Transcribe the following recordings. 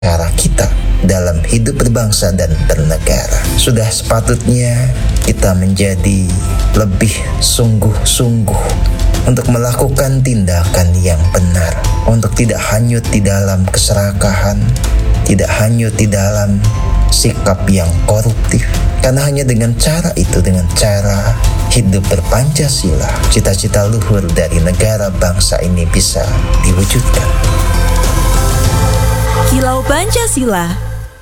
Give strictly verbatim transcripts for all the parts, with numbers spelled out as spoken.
cara kita dalam hidup berbangsa dan bernegara. Sudah sepatutnya kita menjadi lebih sungguh-sungguh untuk melakukan tindakan yang benar, untuk tidak hanyut di dalam keserakahan, tidak hanyut di dalam sikap yang koruptif. Karena hanya dengan cara itu, dengan cara hidup berpancasila, cita-cita luhur dari negara bangsa ini bisa diwujudkan. Kilau Pancasila.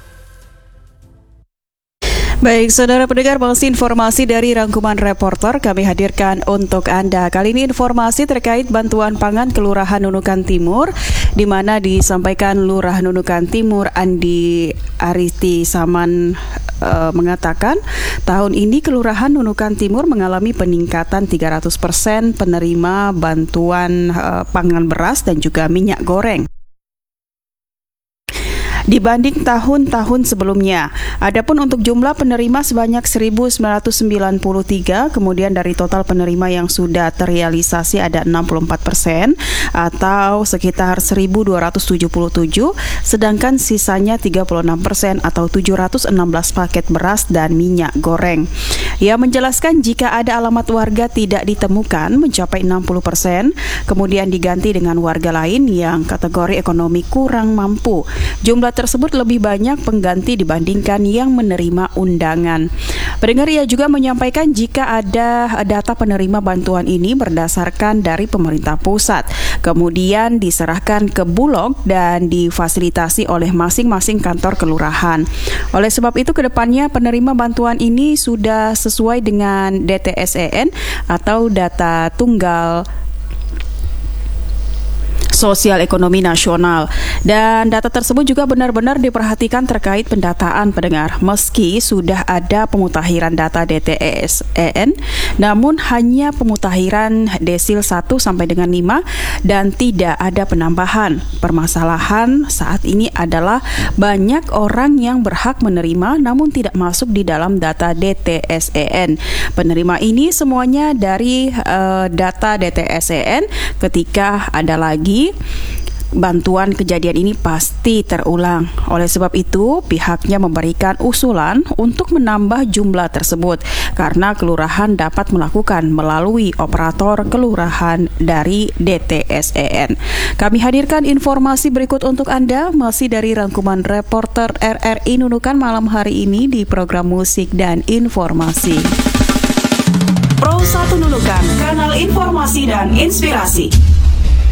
Baik, saudara pendengar, masih informasi dari rangkuman reporter kami hadirkan untuk Anda. Kali ini informasi terkait bantuan pangan Kelurahan Nunukan Timur, di mana disampaikan Lurah Nunukan Timur Andi Ariti Saman e, mengatakan tahun ini Kelurahan Nunukan Timur mengalami peningkatan tiga ratus persen penerima bantuan e, pangan beras dan juga minyak goreng dibanding tahun-tahun sebelumnya. Adapun untuk jumlah penerima sebanyak seribu sembilan ratus sembilan puluh tiga, kemudian dari total penerima yang sudah terrealisasi ada enam puluh empat persen atau sekitar seribu dua ratus tujuh puluh tujuh, sedangkan sisanya tiga puluh enam persen atau tujuh ratus enam belas paket beras dan minyak goreng. Ia menjelaskan jika ada alamat warga tidak ditemukan mencapai enam puluh persen, kemudian diganti dengan warga lain yang kategori ekonomi kurang mampu. Jumlah tersebut lebih banyak pengganti dibandingkan yang menerima undangan. Pendengar, ia juga menyampaikan jika ada data penerima bantuan ini berdasarkan dari pemerintah pusat, kemudian diserahkan ke Bulog dan difasilitasi oleh masing-masing kantor kelurahan. Oleh sebab itu, kedepannya penerima bantuan ini sudah sesuai dengan D T S E N atau data tunggal Sosial Ekonomi Nasional, dan data tersebut juga benar-benar diperhatikan terkait pendataan pendengar. Meski sudah ada pemutakhiran data D T S E N, namun hanya pemutakhiran desil satu sampai dengan lima dan tidak ada penambahan. Permasalahan saat ini adalah banyak orang yang berhak menerima namun tidak masuk di dalam data D T S E N. Penerima ini semuanya dari uh, data D T S E N. Ketika ada lagi bantuan, kejadian ini pasti terulang. Oleh sebab itu, pihaknya memberikan usulan untuk menambah jumlah tersebut karena kelurahan dapat melakukan melalui operator kelurahan dari D T S E N. Kami hadirkan informasi berikut untuk Anda masih dari rangkuman reporter R R I Nunukan malam hari ini di program musik dan informasi. Pro satu Nunukan, kanal informasi dan inspirasi.